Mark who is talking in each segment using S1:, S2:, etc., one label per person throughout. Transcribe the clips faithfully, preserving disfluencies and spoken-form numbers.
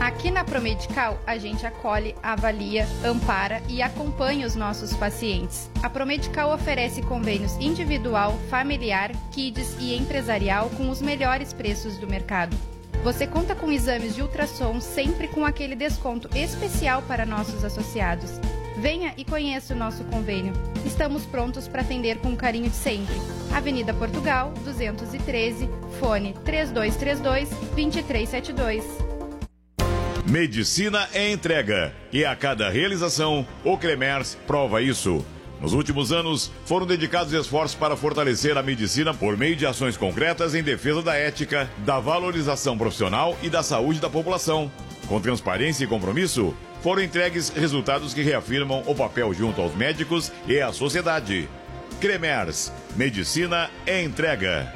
S1: Aqui na Promedical, a gente acolhe, avalia, ampara e acompanha os nossos pacientes. A Promedical oferece convênios individual, familiar, kids e empresarial com os melhores preços do mercado. Você conta com exames de ultrassom sempre com aquele desconto especial para nossos associados. Venha e conheça o nosso convênio. Estamos prontos para atender com o carinho de sempre. Avenida Portugal, duzentos e treze, fone três dois três dois, dois três sete dois.
S2: Medicina é entrega e a cada realização, o Cremers prova isso. Nos últimos anos, foram dedicados esforços para fortalecer a medicina por meio de ações concretas em defesa da ética, da valorização profissional e da saúde da população. Com transparência e compromisso, foram entregues resultados que reafirmam o papel junto aos médicos e à sociedade. Cremers, medicina é entrega.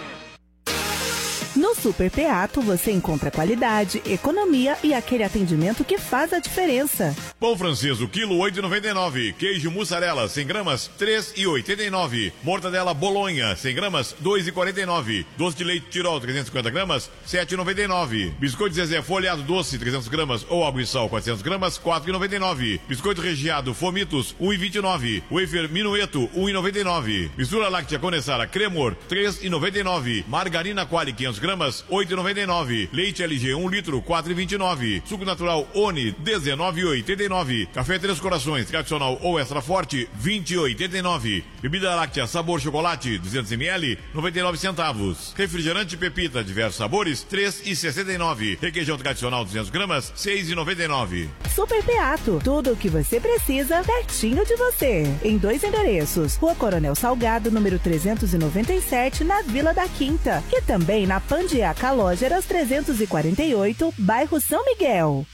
S3: No Super Peato você encontra qualidade, economia e aquele atendimento que faz a diferença.
S2: Pão francês, o quilo oito reais e noventa e nove centavos. Queijo mussarela, cem gramas, três reais e oitenta e nove centavos. Mortadela bolonha, cem gramas, dois reais e quarenta e nove centavos. Doce de leite Tirol, trezentos e cinquenta gramas, sete reais e noventa e nove centavos. Biscoito Zezé folhado doce, trezentos gramas ou água e sal, quatrocentas gramas, quatro reais e noventa e nove centavos. Biscoito recheado Fomitos, um real e vinte e nove centavos. Wafer Minueto, um real e noventa e nove centavos. Mistura láctea condensada Cremor, três reais e noventa e nove centavos. Margarina Quali, quinhentas gramas, oito reais e noventa e nove centavos. Leite L G, um litro, quatro reais e vinte e nove centavos. Suco natural Oni, dezenove reais e oitenta e nove centavos. Café Três Corações, tradicional ou extra forte, vinte reais e oitenta e nove centavos. Bebida láctea sabor chocolate, duzentos mililitros, noventa e nove centavos. Refrigerante Pepita, diversos sabores, três reais e sessenta e nove centavos. Requeijão tradicional, duzentas gramas, seis reais e noventa e nove centavos.
S3: Super Peato, tudo o que você precisa pertinho de você. Em dois endereços, Rua Coronel Salgado, número trezentos e noventa e sete, na Vila da Quinta. E também na Pandiaca Lógeras trezentos e quarenta e oito, bairro São Miguel.